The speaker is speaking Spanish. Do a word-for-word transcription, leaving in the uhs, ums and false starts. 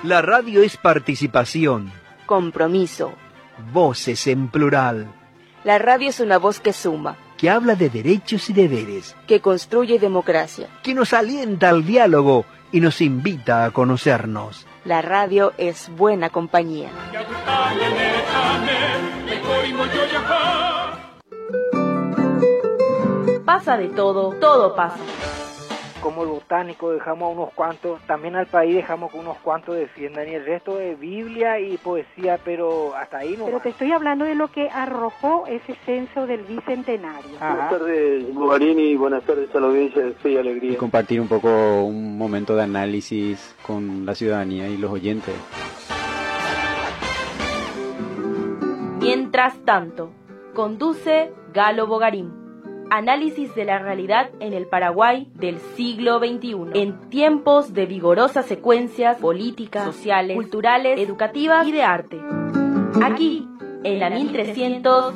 La radio es participación. Compromiso. Voces en plural. La radio es una voz que suma. Que habla de derechos y deberes. Que construye democracia. Que nos alienta al diálogo y nos invita a conocernos. La radio es buena compañía. Pasa de todo, todo pasa. Como el botánico dejamos a unos cuantos, también al país dejamos que unos cuantos defiendan, y el resto es Biblia y poesía, pero hasta ahí no. Pero te estoy hablando de lo que arrojó ese censo del bicentenario. Ajá. Buenas tardes, Bogarini, buenas tardes a la audiencia de Fe y Alegría. Y compartir un poco un momento de análisis con la ciudadanía y los oyentes. Mientras tanto, conduce Galo Bogarín. Análisis de la realidad en el Paraguay del siglo veintiuno, en tiempos de vigorosas secuencias políticas, sociales, culturales, educativas y de arte. Aquí, en la mil trescientos